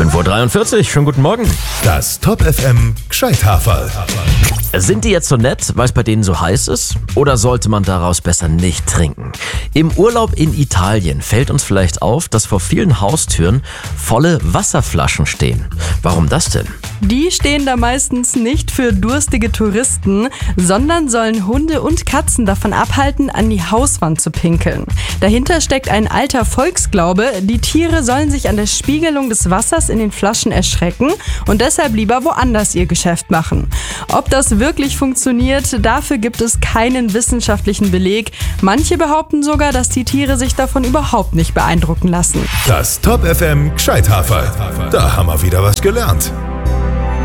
5:43 Uhr, schönen guten Morgen. Das Top FM Gscheithaferl. Sind die jetzt so nett, weil es bei denen so heiß ist? Oder sollte man daraus besser nicht trinken? Im Urlaub in Italien fällt uns vielleicht auf, dass vor vielen Haustüren volle Wasserflaschen stehen. Warum das denn? Die stehen da meistens nicht für durstige Touristen, sondern sollen Hunde und Katzen davon abhalten, an die Hauswand zu pinkeln. Dahinter steckt ein alter Volksglaube, die Tiere sollen sich an der Spiegelung des Wassers in den Flaschen erschrecken und deshalb lieber woanders ihr Geschäft machen. Ob das wirklich funktioniert, dafür gibt es keinen wissenschaftlichen Beleg. Manche behaupten sogar, dass die Tiere sich davon überhaupt nicht beeindrucken lassen. Das Top FM Gscheithaferl. Da haben wir wieder was gelernt.